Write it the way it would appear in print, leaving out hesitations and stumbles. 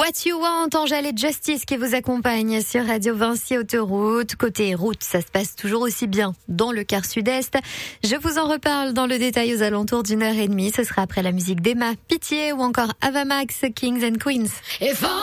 What You Want, Angèle et Justice qui vous accompagnent sur Radio Vinci Autoroute. Côté route, ça se passe toujours aussi bien dans le quart sud-est. Je vous en reparle dans le détail aux alentours d'1h30. Ce sera après la musique d'Emma, Pitié ou encore Avamax, Kings and Queens.